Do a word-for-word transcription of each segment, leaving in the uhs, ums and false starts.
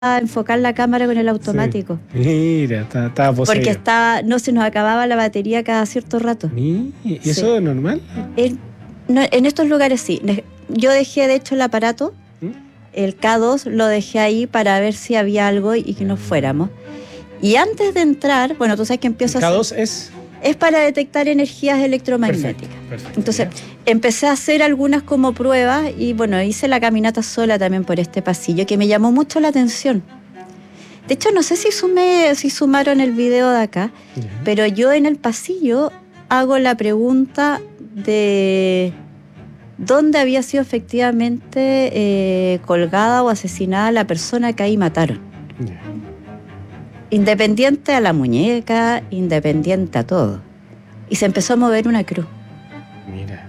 a enfocar la cámara con el automático. Sí. Mira, estaba, estaba poseído. Porque estaba, no se nos acababa la batería cada cierto rato. ¿Y eso sí. es normal? En, no, en estos lugares sí. Yo dejé, de hecho, el aparato, ¿Mm? el K dos, lo dejé ahí para ver si había algo y que nos fuéramos. Y antes de entrar, bueno, tú sabes que empiezo a... ¿K dos hacer, es...? Es para detectar energías electromagnéticas. Perfecto, perfecto. Entonces, empecé a hacer algunas como pruebas y bueno, hice la caminata sola también por este pasillo que me llamó mucho la atención. De hecho, no sé si sumé, si sumaron el video de acá, uh-huh. pero yo en el pasillo hago la pregunta de dónde había sido efectivamente eh, colgada o asesinada la persona que ahí mataron. Uh-huh. Independiente a la muñeca, independiente a todo. Y se empezó a mover una cruz. Mira.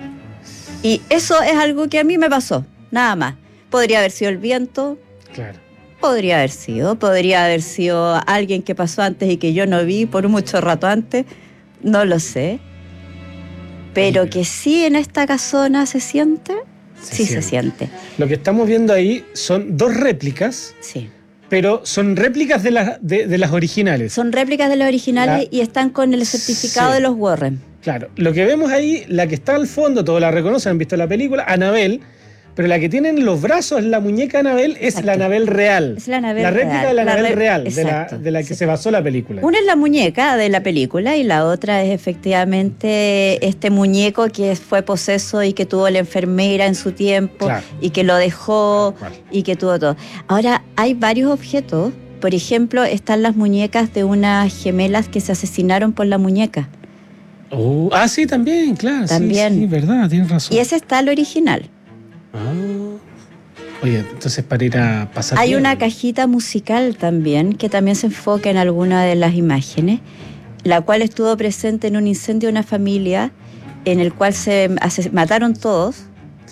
Y eso es algo que a mí me pasó, nada más. Podría haber sido el viento. Claro. Podría haber sido. Podría haber sido alguien que pasó antes y que yo no vi por mucho rato antes. No lo sé. Pero que sí en esta casona se siente, se sí siente. se siente. Lo que estamos viendo ahí son dos réplicas. Sí. Pero son réplicas de, la, de, de las originales. Son réplicas de las originales la... y están con el certificado sí. de los Warren. Claro, lo que vemos ahí, la que está al fondo, todos la reconocen, han visto la película, Annabelle, pero la que tiene en los brazos, la muñeca Annabelle, es Exacto. la Annabelle real. Es la Annabelle La réplica real. de la Annabelle la re... real, de la, de la que sí. se basó la película. Una es la muñeca de la película y la otra es efectivamente sí. este muñeco que fue poseso y que tuvo la enfermera en su tiempo claro. y que lo dejó claro. y que tuvo todo. Ahora, hay varios objetos. Por ejemplo, están las muñecas de unas gemelas que se asesinaron por la muñeca. Oh, ah, sí, también, claro. También. Sí, sí, verdad, tienes razón. Y ese está el original. Ah. Oye, entonces para ir a pasar... Hay bien. una cajita musical también, que también se enfoca en alguna de las imágenes, la cual estuvo presente en un incendio de una familia en el cual se hace, mataron todos.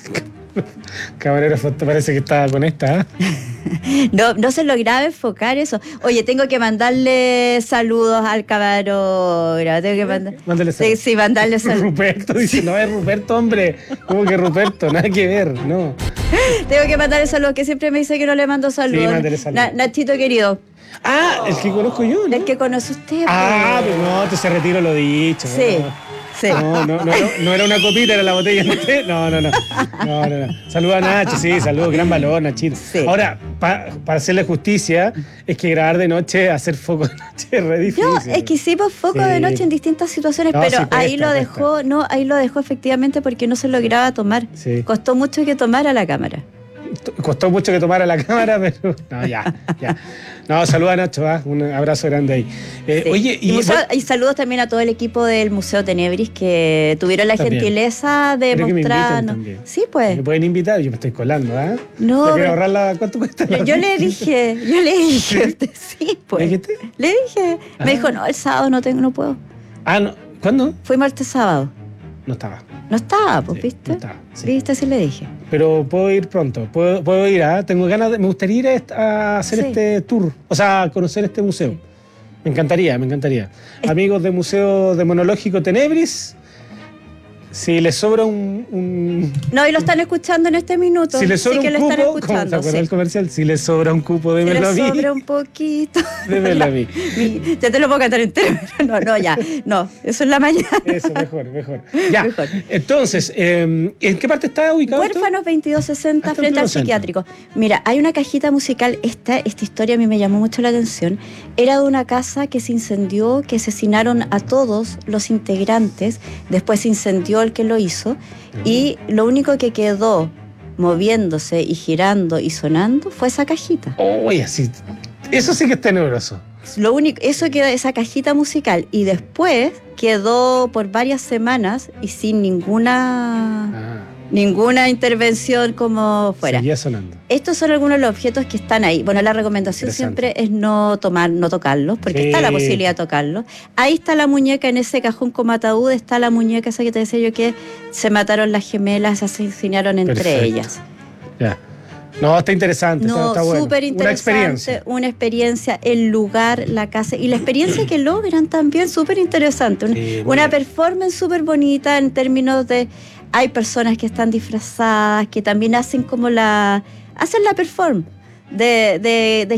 Camarero, parece que estaba con esta, ¿eh? No, no se lograba enfocar eso. Oye, tengo que mandarle saludos al camarógrafo. Tengo que mandar... Mándale saludos. Sí, sí, mandarle saludos. Ruperto dice, no es Ruperto, hombre. ¿Cómo que Ruperto? Nada que ver, no. Tengo que mandarle saludos, que siempre me dice que no le mando saludos. Sí, mándale saludos. Na- Nachito querido. Ah, el que conozco yo, ¿no? El que conoce usted. Ah, pero no, te se retiro lo dicho. Sí. ¿no? Sí. No, no, no, no, no era una copita, era la botella. No, no, no. no, no, no. Saludos a Nacho, sí, saludos, gran valor, Nachito. Sí. Ahora, para pa hacerle justicia, es que grabar de noche, hacer foco de noche es re difícil. No, es que hicimos foco sí. de noche en distintas situaciones, no, pero sí, ahí lo dejó, cuesta. no, ahí lo dejó efectivamente porque no se lograba tomar. Sí. Costó mucho que tomara la cámara. Costó mucho que tomara la cámara, pero no, ya, ya. No, saluda a Nacho, ¿eh? Un abrazo grande ahí. Eh, sí. Oye, y, y, museo, y saludos también a todo el equipo del Museo Tenebris que tuvieron la también. gentileza de Creo mostrarnos. Sí, pues. Me pueden invitar, yo me estoy colando, ¿ah? ¿eh? No. ¿Te quiero ahorrar la, ¿Cuánto cuesta? Yo, yo le dije, yo le dije, usted, sí, pues. ¿Le dijiste? Le dije. Ah. Me dijo, no, el sábado no tengo, no puedo. Ah, no. ¿Cuándo? Fue martes sábado. No estaba. No estaba, pues, sí, ¿viste? No estaba, sí. ¿Viste? Sí le dije. Pero puedo ir pronto, puedo, puedo ir, ¿ah? ¿eh? Tengo ganas de, me gustaría ir a, a hacer sí. este tour, o sea, a conocer este museo. Sí. Me encantaría, me encantaría. Es... Amigos del Museo Demonológico Tenebris, si les sobra un, un... No, y lo están escuchando en este minuto. Si les sobra sí un que cupo, lo están escuchando, ¿cómo te acuerdas sí. del comercial? Si les sobra un cupo, démelo a mí. Si les sobra un poquito. Démelo a mí. Ya te lo puedo cantar entero, pero no, no, ya. No, eso es la mañana. Eso, mejor, mejor. Ya, mejor. Entonces, eh, ¿en qué parte está ubicado Huérfanos esto? veintidós sesenta frente al psiquiátrico. Mira, hay una cajita musical, esta, esta historia a mí me llamó mucho la atención. Era de una casa que se incendió, que asesinaron a todos los integrantes, después se incendió el que lo hizo, y lo único que quedó moviéndose y girando y sonando fue esa cajita. Oye, oh, sí, eso sí que es tenebroso. Lo único, eso quedó, esa cajita musical, y después quedó por varias semanas y sin ninguna ah. ninguna intervención como fuera. Seguía sonando. Estos son algunos de los objetos que están ahí. Bueno, la recomendación siempre es no tomar, no tocarlos, porque sí. está la posibilidad de tocarlos. Ahí está la muñeca, en ese cajón como ataúd está la muñeca esa que te decía yo que se mataron las gemelas, se asesinaron entre Perfecto. ellas. Ya. No, está interesante, no, está, está bueno. Súper interesante, una experiencia. Una experiencia, el lugar, la casa y la experiencia que logran también, súper interesante. Una, sí, una performance súper bonita en términos de, hay personas que están disfrazadas, que también hacen como la, hacen la performance. de, de, de